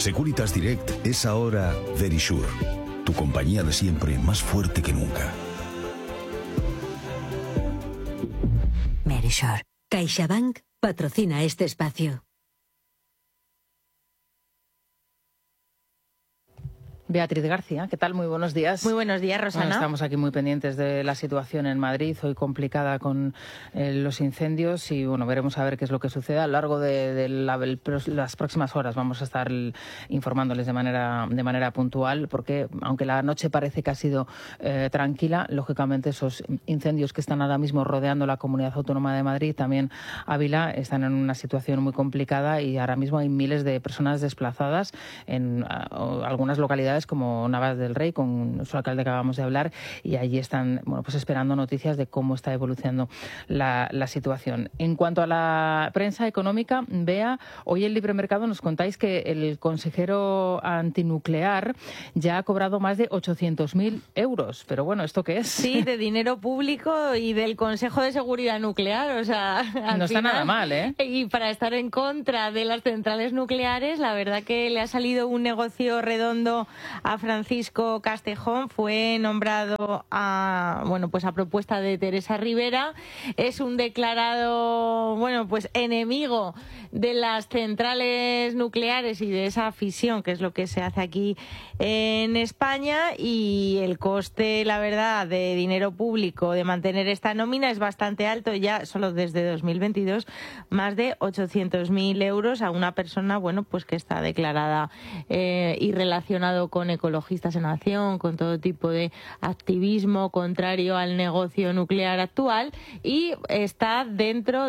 Securitas Direct es ahora Verisure, tu compañía de siempre más fuerte que nunca. Verisure. CaixaBank patrocina este espacio. Beatriz García, ¿qué tal? Muy buenos días. Muy buenos días, Rosana. Bueno, estamos aquí muy pendientes de la situación en Madrid, hoy complicada con los incendios y bueno, veremos a ver qué es lo que sucede a lo largo de las próximas horas. Vamos a estar informándoles de manera puntual porque aunque la noche parece que ha sido tranquila, lógicamente esos incendios que están ahora mismo rodeando la Comunidad Autónoma de Madrid, también Ávila, están en una situación muy complicada y ahora mismo hay miles de personas desplazadas en algunas localidades como Navas del Rey, con su alcalde que acabamos de hablar, y allí están pues esperando noticias de cómo está evolucionando la situación. En cuanto a la prensa económica, Bea, hoy en Libre Mercado nos contáis que el consejero antinuclear ya ha cobrado más de 800.000 euros. Pero bueno, ¿esto qué es? Sí, de dinero público y del Consejo de Seguridad Nuclear. O sea, no está nada mal, ¿eh? Y para estar en contra de las centrales nucleares, la verdad que le ha salido un negocio redondo a Francisco Castejón. Fue nombrado a propuesta de Teresa Rivera. Es un declarado enemigo de las centrales nucleares y de esa fisión, que es lo que se hace aquí en España, y el coste, la verdad, de dinero público de mantener esta nómina es bastante alto, ya solo desde 2022, más de 800.000 euros a una persona que está declarada y relacionado con Ecologistas en Acción, con todo tipo de activismo contrario al negocio nuclear actual, y está dentro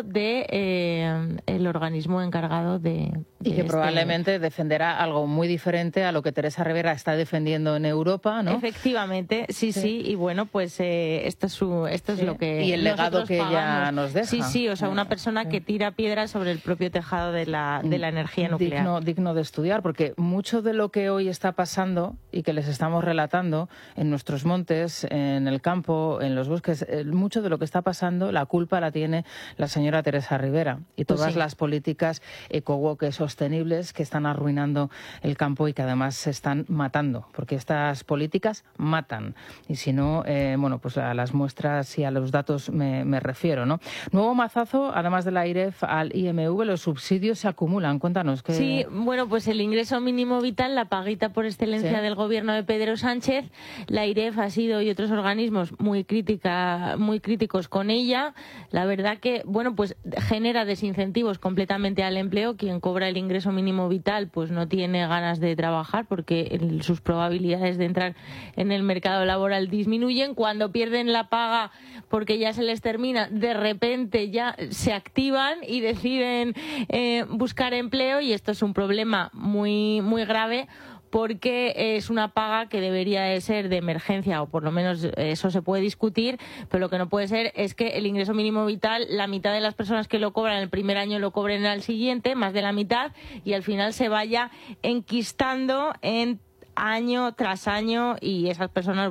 de el organismo encargado de y que probablemente defenderá algo muy diferente a lo que Teresa Rivera está defendiendo en Europa, ¿no? Efectivamente, sí. Y esto es lo que y el legado que ella nos deja. Sí, o sea, una persona que tira piedras sobre el propio tejado de la energía nuclear. Digno de estudiar, porque mucho de lo que hoy está pasando y que les estamos relatando en nuestros montes, en el campo, en los bosques, mucho de lo que está pasando, la culpa la tiene la señora Teresa Rivera y todas las políticas eco-woke sostenibles que están arruinando el campo y que además se están matando, porque estas políticas matan. Y si no, a las muestras y a los datos me refiero, ¿no? Nuevo mazazo, además de la AIREF al IMV, los subsidios se acumulan. Cuéntanos qué. Sí, el ingreso mínimo vital, la paguita por excelencia del gobierno de Pedro Sánchez, la AIREF ha sido, y otros organismos, muy críticos con ella. La verdad que, genera desincentivos completamente al empleo. Quien cobra el ingreso mínimo vital pues no tiene ganas de trabajar porque sus probabilidades de entrar en el mercado laboral disminuyen. Cuando pierden la paga porque ya se les termina, de repente ya se activan y deciden buscar empleo, y esto es un problema muy, muy grave, porque es una paga que debería de ser de emergencia, o por lo menos eso se puede discutir, pero lo que no puede ser es que el ingreso mínimo vital, la mitad de las personas que lo cobran el primer año lo cobren al siguiente, más de la mitad, y al final se vaya enquistando en año tras año, y esas personas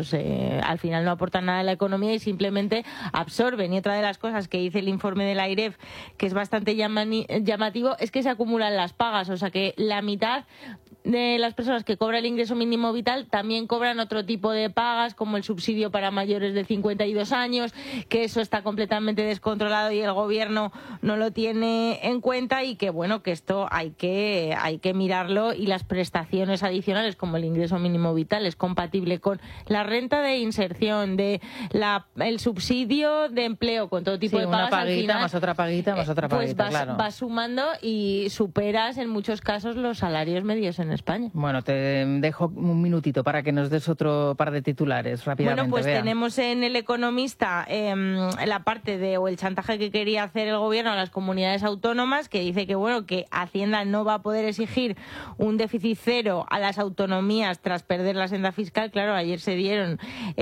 al final no aportan nada a la economía y simplemente absorben. Y otra de las cosas que dice el informe de la AIREF, que es bastante llamativo, es que se acumulan las pagas, o sea que la mitad de las personas que cobran el ingreso mínimo vital también cobran otro tipo de pagas, como el subsidio para mayores de 52 años, que eso está completamente descontrolado y el gobierno no lo tiene en cuenta, y que esto hay que mirarlo, y las prestaciones adicionales como el ingreso mínimo vital es compatible con la renta de inserción, el subsidio de empleo, con todo tipo de pagas. Una paguita, al final, más otra paguita, más otra paguita, claro. Vas sumando y superas en muchos casos los salarios medios en España. Bueno, te dejo un minutito para que nos des otro par de titulares rápidamente. Tenemos en El Economista la parte o el chantaje que quería hacer el gobierno a las comunidades autónomas, que dice que Hacienda no va a poder exigir un déficit cero a las autonomías tras perder la senda fiscal. Claro, ayer se dieron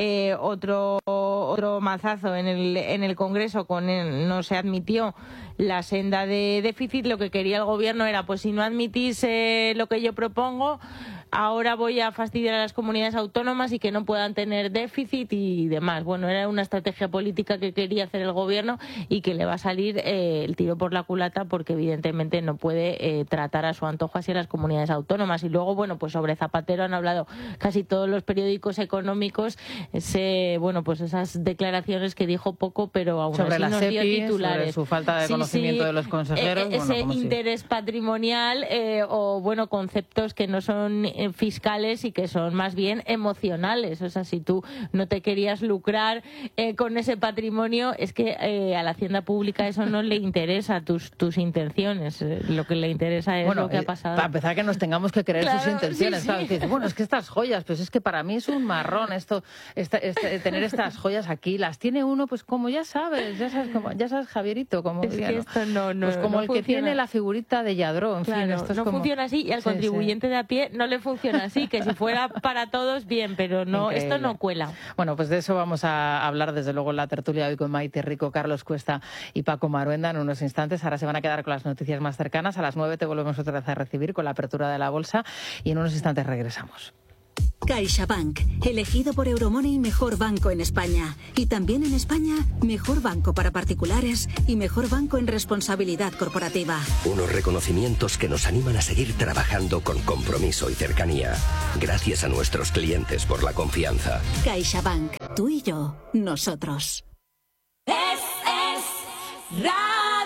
otro mazazo en el Congreso, no se admitió la senda de déficit. Lo que quería el gobierno era, si no admitís lo que yo propongo, ahora voy a fastidiar a las comunidades autónomas y que no puedan tener déficit y demás. Bueno, era una estrategia política que quería hacer el gobierno y que le va a salir el tiro por la culata, porque evidentemente no puede tratar a su antojo así a las comunidades autónomas. Y luego, bueno, pues sobre Zapatero han hablado casi todos los periódicos económicos, pues esas declaraciones que dijo poco, pero aún sobre así nos dio titulares. Sobre su falta de conocimiento de los consejeros. Ese interés patrimonial o conceptos que no son fiscales y que son más bien emocionales. O sea, si tú no te querías lucrar con ese patrimonio, es que a la Hacienda Pública eso no le interesa, tus intenciones. Lo que le interesa es lo que ha pasado. Para empezar, que nos tengamos que creer sus intenciones. Sí. ¿Sabes? Dices, bueno, es que estas joyas, pues es que para mí es un marrón tener estas joyas aquí. Las tiene uno, pues como ya sabes, Javierito, como es que esto no el que tiene la figurita de Lladró. En fin, esto no funciona así, y al contribuyente de a pie no le funciona así, que si fuera para todos, bien, pero no. Increíble. Esto no cuela. Bueno, pues de eso vamos a hablar desde luego en la tertulia hoy con Maite Rico, Carlos Cuesta y Paco Maruenda en unos instantes. Ahora se van a quedar con las noticias más cercanas. A las 9 te volvemos otra vez a recibir con la apertura de la bolsa y en unos instantes regresamos. CaixaBank, elegido por Euromoney mejor banco en España. Y también en España, mejor banco para particulares y mejor banco en responsabilidad corporativa. Unos reconocimientos que nos animan a seguir trabajando con compromiso y cercanía. Gracias a nuestros clientes por la confianza. CaixaBank, tú y yo, nosotros. Es Radio.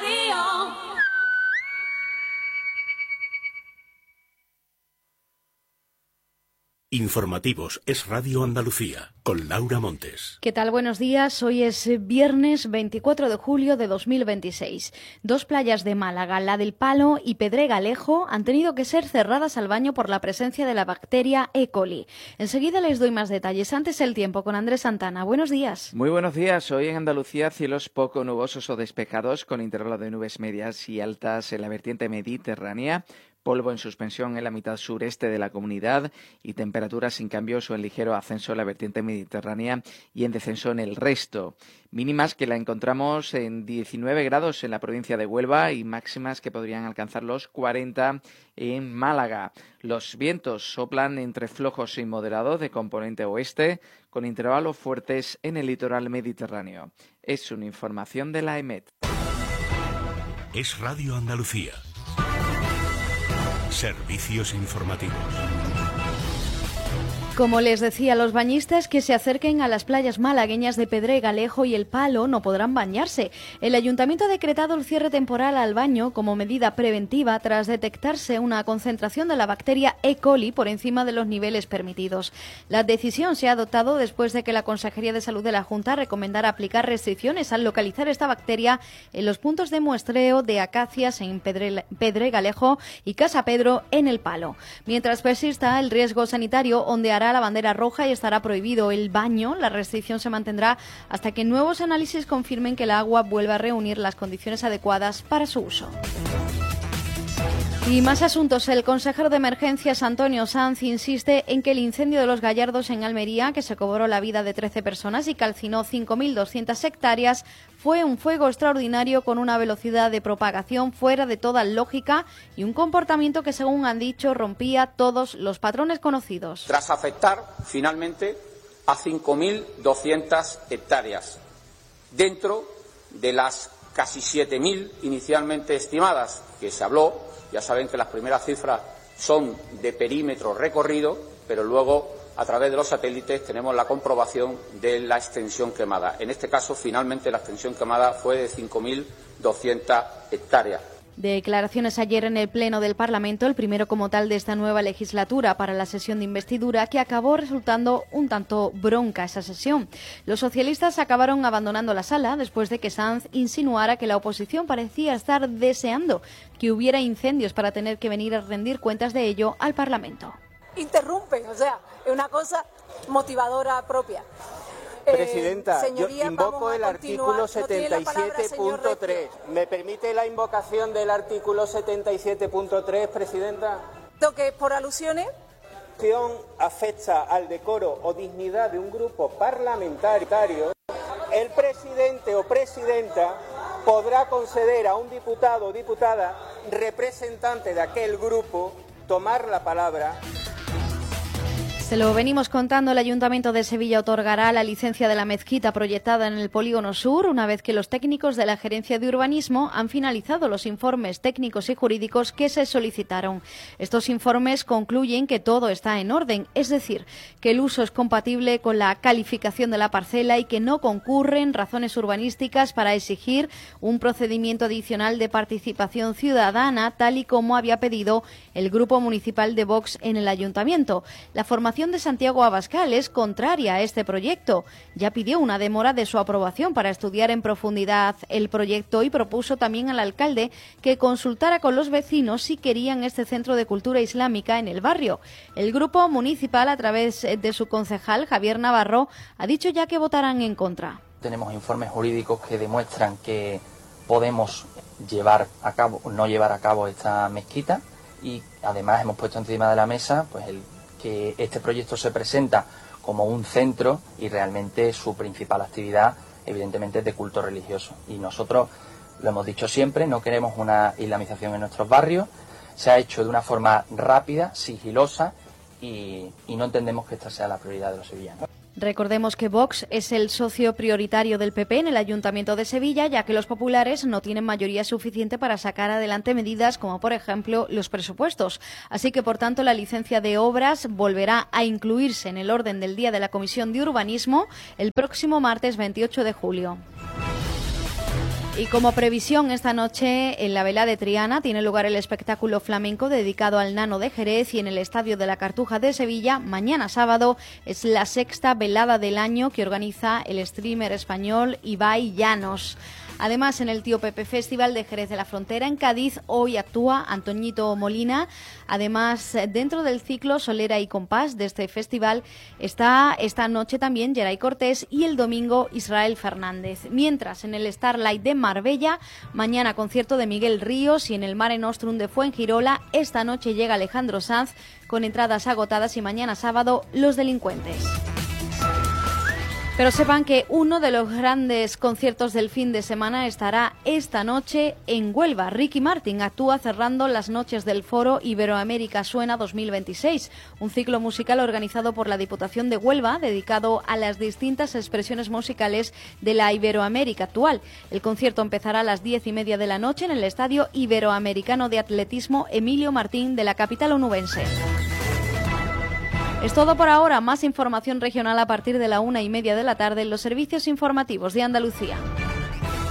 Informativos Es Radio Andalucía, con Laura Montes. ¿Qué tal? Buenos días. Hoy es viernes 24 de julio de 2026. Dos playas de Málaga, la del Palo y Pedregalejo, han tenido que ser cerradas al baño por la presencia de la bacteria E. coli. Enseguida les doy más detalles. Antes el tiempo con Andrés Santana. Buenos días. Muy buenos días. Hoy en Andalucía cielos poco nubosos o despejados, con intervalo de nubes medias y altas en la vertiente mediterránea. Polvo en suspensión en la mitad sureste de la comunidad y temperaturas sin cambios o en ligero ascenso en la vertiente mediterránea y en descenso en el resto. Mínimas que la encontramos en 19 grados en la provincia de Huelva y máximas que podrían alcanzar los 40 en Málaga. Los vientos soplan entre flojos y moderados de componente oeste, con intervalos fuertes en el litoral mediterráneo. Es una información de la EMET. Es Radio Andalucía. Servicios informativos. Como les decía, los bañistas que se acerquen a las playas malagueñas de Pedregalejo y El Palo no podrán bañarse. El Ayuntamiento ha decretado el cierre temporal al baño como medida preventiva tras detectarse una concentración de la bacteria E. coli por encima de los niveles permitidos. La decisión se ha adoptado después de que la Consejería de Salud de la Junta recomendara aplicar restricciones al localizar esta bacteria en los puntos de muestreo de acacias en Pedregalejo y Casa Pedro en El Palo. Mientras persista el riesgo sanitario, ondeará la bandera roja y estará prohibido el baño. La restricción se mantendrá hasta que nuevos análisis confirmen que el agua vuelva a reunir las condiciones adecuadas para su uso. Y más asuntos. El consejero de Emergencias, Antonio Sanz, insiste en que el incendio de los Gallardos en Almería, que se cobró la vida de 13 personas y calcinó 5.200 hectáreas, fue un fuego extraordinario con una velocidad de propagación fuera de toda lógica y un comportamiento que, según han dicho, rompía todos los patrones conocidos. Tras afectar, finalmente, a 5.200 hectáreas, dentro de las casi 7.000 inicialmente estimadas que se habló. Ya saben que las primeras cifras son de perímetro recorrido, pero luego, a través de los satélites, tenemos la comprobación de la extensión quemada. En este caso, finalmente, la extensión quemada fue de 5.200 hectáreas. Declaraciones ayer en el Pleno del Parlamento, el primero como tal de esta nueva legislatura para la sesión de investidura, que acabó resultando un tanto bronca esa sesión. Los socialistas acabaron abandonando la sala después de que Sanz insinuara que la oposición parecía estar deseando que hubiera incendios para tener que venir a rendir cuentas de ello al Parlamento. Interrumpen, o sea, es una cosa motivadora propia. Presidenta, yo invoco el artículo 77.3. ¿Me permite la invocación del artículo 77.3, Presidenta? ¿Que por alusiones? Afecta al decoro o dignidad de un grupo parlamentario, el presidente o presidenta podrá conceder a un diputado o diputada representante de aquel grupo tomar la palabra Se lo venimos contando, el Ayuntamiento de Sevilla otorgará la licencia de la mezquita proyectada en el Polígono Sur una vez que los técnicos de la Gerencia de Urbanismo han finalizado los informes técnicos y jurídicos que se solicitaron. Estos informes concluyen que todo está en orden, es decir, que el uso es compatible con la calificación de la parcela y que no concurren razones urbanísticas para exigir un procedimiento adicional de participación ciudadana, tal y como había pedido el Grupo Municipal de Vox en el Ayuntamiento. La formación de Santiago Abascal es contraria a este proyecto. Ya pidió una demora de su aprobación para estudiar en profundidad el proyecto y propuso también al alcalde que consultara con los vecinos si querían este centro de cultura islámica en el barrio. El grupo municipal, a través de su concejal Javier Navarro, ha dicho ya que votarán en contra. Tenemos informes jurídicos que demuestran que podemos no llevar a cabo esta mezquita y además hemos puesto encima de la mesa pues que este proyecto se presenta como un centro y realmente su principal actividad evidentemente es de culto religioso. Y nosotros lo hemos dicho siempre, no queremos una islamización en nuestros barrios, se ha hecho de una forma rápida, sigilosa y no entendemos que esta sea la prioridad de los sevillanos. Recordemos que Vox es el socio prioritario del PP en el Ayuntamiento de Sevilla, ya que los populares no tienen mayoría suficiente para sacar adelante medidas como, por ejemplo, los presupuestos. Así que, por tanto, la licencia de obras volverá a incluirse en el orden del día de la Comisión de Urbanismo el próximo martes 28 de julio. Y como previsión, esta noche en la Vela de Triana tiene lugar el espectáculo flamenco dedicado al Nano de Jerez y en el Estadio de la Cartuja de Sevilla, mañana sábado, es la 6ª velada del año que organiza el streamer español Ibai Llanos. Además, en el Tío Pepe Festival de Jerez de la Frontera, en Cádiz, hoy actúa Antoñito Molina. Además, dentro del ciclo Solera y Compás de este festival, está esta noche también Geray Cortés y el domingo Israel Fernández. Mientras, en el Starlight de Marbella, mañana concierto de Miguel Ríos y en el Mare Nostrum de Fuengirola, esta noche llega Alejandro Sanz con entradas agotadas y mañana sábado Los Delincuentes. Pero sepan que uno de los grandes conciertos del fin de semana estará esta noche en Huelva. Ricky Martin actúa cerrando las noches del Foro Iberoamérica Suena 2026, un ciclo musical organizado por la Diputación de Huelva dedicado a las distintas expresiones musicales de la Iberoamérica actual. El concierto empezará a las 10:30 de la noche en el Estadio Iberoamericano de Atletismo Emilio Martín de la capital onubense. Es todo por ahora. Más información regional a partir de la 1:30 de la tarde en los servicios informativos de Andalucía.